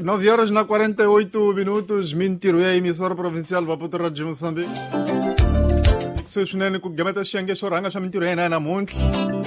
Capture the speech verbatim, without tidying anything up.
nove horas na quarenta e oito minutos, mintiru ya emissora provincial Maputo Radio Moçambique. Sweswinene ku gameta xiyenge xo rhanga xa mintirho ya hina ya namuntlha.